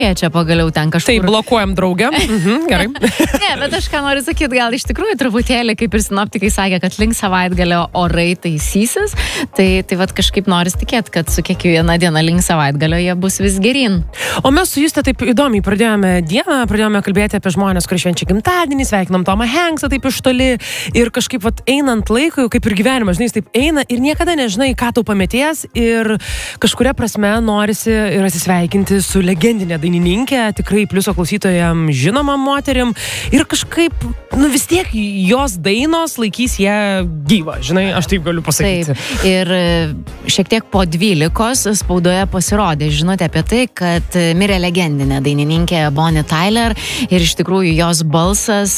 Jie čia pagaliau ten kažkur. Tai blokuojam draugę. Gerai. Ne, bet aš ką noriu sakyti, gal iš tikrųjų truputėlį, kaip ir sinoptikai sakė, kad link savaitgalio orai taisysis, tai vat kažkaip noris tikėti, kad su kiekviena diena link savaitgalio jie bus vis gerin. O mes su Juste taip įdomiai pradėjome dieną, pradėjome kalbėti apie žmonės, kurie švenčia gimtadienį, sveikinam Tomą Hanksą taip iš toli ir kažkaip vat einant laikui, kaip ir gyvenimas, žinai, jis taip eina ir niekada nežinai, ką tau pametės ir kažkuria prasme norisi ir atsisveikinti su legendinė dainininkė, tikrai pliuso klausytojam žinomam moterim ir kažkaip, vis tiek jos dainos laikys ją gyvą, žinai, aš taip galiu pasakyti. Taip, ir šiek tiek po 12 spaudoje pasirodė žinote apie tai, kad mirė legendinė dainininkė Bonnie Tyler ir iš tikrųjų jos balsas,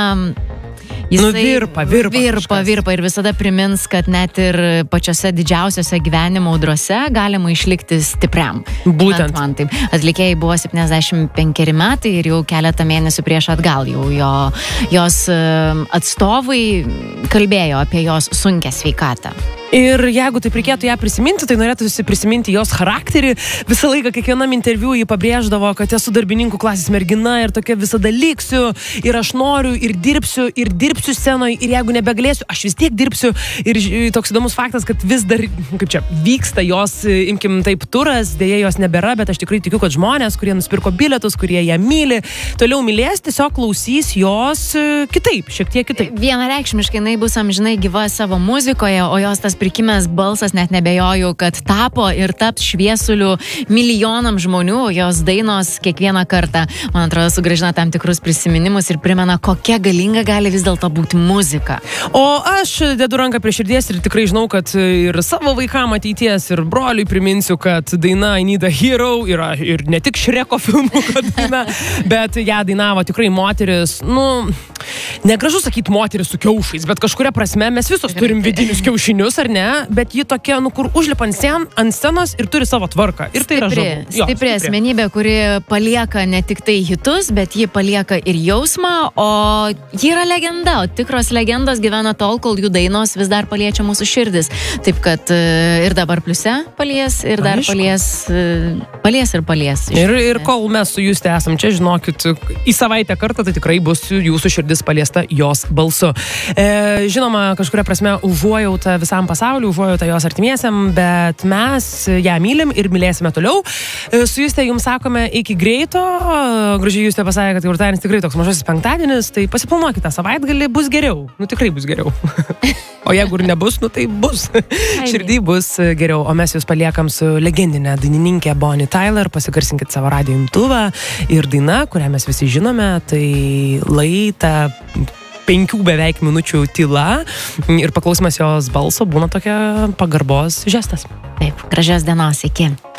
virpa ir visada primins, kad net ir pačiose didžiausiose gyvenimo audrose galima išlikti stipriam. Būtent. Man taip. Atlikėjai buvo 75 metai ir jau keletą mėnesių prieš atgal jau jos atstovai kalbėjo apie jos sunkią sveikatą. Ir jeigu taip reikėtų ją prisiminti, tai norėtųsi prisiminti jos charakterį. Visą laiką kiekvienam interviu jį pabrėždavo, kad esu darbininkų klasės mergina ir tokia visada liksiu ir aš noriu ir dirbsiu scenoje ir jeigu nebegalėsiu, aš vis tiek dirbsiu. Ir toks įdomus faktas, kad vis dar, vyksta jos, imkim taip, turas, dėja jos nebėra, bet aš tikrai tikiu, kad žmonės, kurie nusipirko bilietus, kurie ją myli, toliau mylės, tiesiog klausys jos kitaip, šiek tiek kitaip. Vienareikšmiškai jinai bus amžinai gyva savo muzikoje, o jos tas prikimęs balsas, net nebejoju, kad tapo ir taps šviesuliu milijonam žmonių, jos dainos kiekvieną kartą, man atrodo, sugrąžina tam tikrus prisiminimus ir primena, kokia galinga gali vis dėlto būti muzika. O aš dedu ranką prie širdies ir tikrai žinau, kad ir savo vaikam ateities ir broliui priminsiu, kad daina I Need a Hero yra ir ne tik Šreko filmų, kad daina, bet ją dainavo tikrai moteris, negražu sakyti moteris su kiaušais, bet kažkuria prasme mes visos turim vidinius kiaušinius, ar ne, bet ji tokia, kur užlipa ant scenos ir turi savo tvarką. Ir tai yra stipri asmenybė, kuri palieka ne tik tai hitus, bet ji palieka ir jausmą, o ji yra legenda, o tikros legendos gyvena tol, kol jų dainos vis dar paliečia mūsų širdis. Taip kad ir dabar pliuse palies, ir dar palies. Ir kol mes su Juste esam čia, žinokit, į savaitę kartą tai tikrai bus jūsų širdis paliesta jos balsu. Žinoma, kažkuria prasme užuojauta visam pasauliu, užuojauta jos artimiesiam, bet mes ją mylim ir mylėsime toliau. Su Juste jums sakome iki greito. Gražiai Juste pasakė, kad ketvirtadienis tikrai toks mažasis penktadienis, tai pasiplanuokite savaitgalį, bus geriau. Tikrai bus geriau. O jeigu ir nebus, tai bus. Širdį bus geriau. O mes jūs paliekam su legendinė dainininkė Bonnie Tyler. Pasigarsinkit savo radijo imtuvą ir daina, kurią mes visi žinome, tai laita 5 beveik minučių tyla ir paklausimas jos balso būna tokia pagarbos žestas. Taip, gražios dienos, iki.